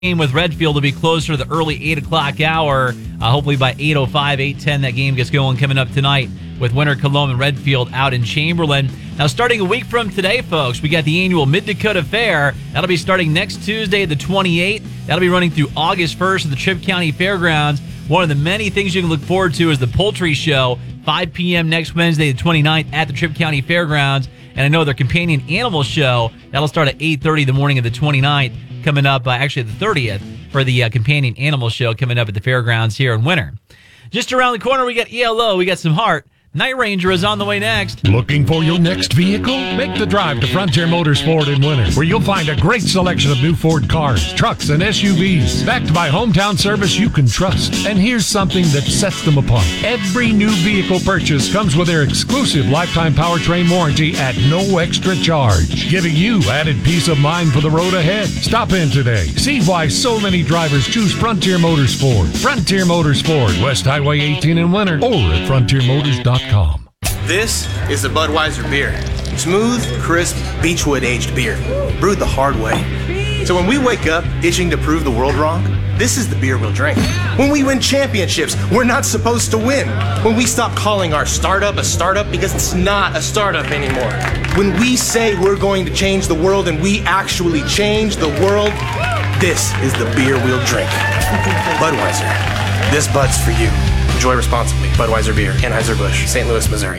game with Redfield will be closer to the early 8 o'clock hour. Hopefully by 8:05, 8:10, that game gets going coming up tonight with Winter Cologne and Redfield out in Chamberlain. Now, starting a week from today, folks, we got the annual Mid-Dakota Fair. That'll be starting next Tuesday, the 28th. That'll be running through August 1st at the Tripp County Fairgrounds. One of the many things you can look forward to is the Poultry Show, 5 p.m. next Wednesday, the 29th, at the Tripp County Fairgrounds. And I know their Companion Animal Show, that'll start at 8:30 the morning of the 29th, coming up, actually the 30th, for the Companion Animal Show coming up at the fairgrounds here in Winter. Just around the corner, we got ELO, we got some heart. Night Ranger is on the way next. Looking for your next vehicle? Make the drive to Frontier Motorsport in Winter, where you'll find a great selection of new Ford cars, trucks, and SUVs, backed by hometown service you can trust. And here's something that sets them apart. Every new vehicle purchase comes with their exclusive lifetime powertrain warranty at no extra charge, giving you added peace of mind for the road ahead. Stop in today. See why so many drivers choose Frontier Motorsport. Frontier Motorsport, West Highway 18 in Winter, or at frontiermotors.com. This is the Budweiser beer. Smooth, crisp, beechwood aged beer, brewed the hard way. So when we wake up itching to prove the world wrong, this is the beer we'll drink. When we win championships, we're not supposed to win. When we stop calling our startup a startup because it's not a startup anymore. When we say we're going to change the world and we actually change the world, this is the beer we'll drink. Budweiser. This Bud's for you. Enjoy responsibly. Budweiser Beer, Anheuser-Busch, St. Louis, Missouri.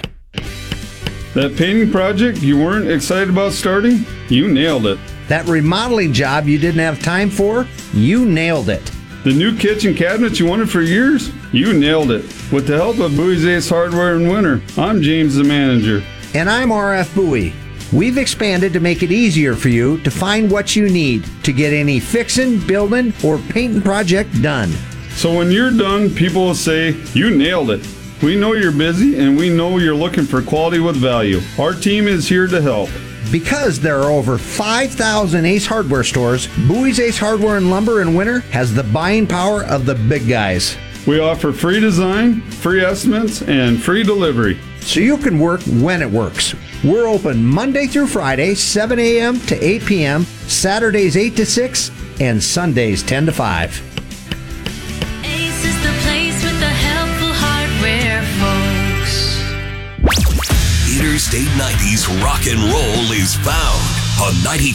That painting project you weren't excited about starting? You nailed it. That remodeling job you didn't have time for? You nailed it. The new kitchen cabinets you wanted for years? You nailed it. With the help of Bowie's Ace Hardware in Winter, I'm James, the manager. And I'm RF Bowie. We've expanded to make it easier for you to find what you need to get any fixing, building, or painting project done. So when you're done, people will say, you nailed it. We know you're busy and we know you're looking for quality with value. Our team is here to help. Because there are over 5,000 Ace Hardware stores, Bowie's Ace Hardware and Lumber in Winter has the buying power of the big guys. We offer free design, free estimates, and free delivery. So you can work when it works. We're open Monday through Friday, 7 a.m. to 8 p.m., Saturdays 8 to 6, and Sundays 10 to 5. Interstate 90's rock and roll is found on 93.